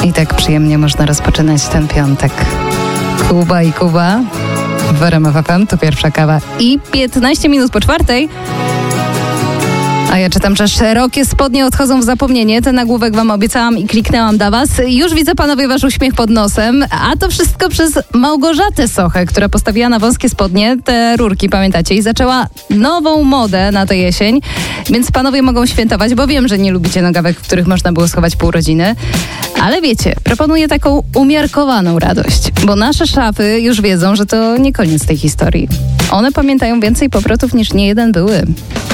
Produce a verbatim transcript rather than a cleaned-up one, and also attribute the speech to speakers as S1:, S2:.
S1: I tak przyjemnie można rozpoczynać ten piątek. Kuba i Kuba w R M F F M, to pierwsza kawa i piętnaście minut po czwartej. A ja czytam, że szerokie spodnie odchodzą w zapomnienie. Ten nagłówek wam obiecałam i kliknęłam dla was. Już widzę, panowie, wasz uśmiech pod nosem. A to wszystko przez Małgorzatę Sochę, która postawiła na wąskie spodnie, te rurki, pamiętacie, i zaczęła nową modę na tę jesień. Więc panowie mogą świętować, bo wiem, że nie lubicie nogawek, w których można było schować pół rodziny. Ale wiecie, proponuję taką umiarkowaną radość, bo nasze szafy już wiedzą, że to nie koniec tej historii. One pamiętają więcej powrotów niż niejeden były.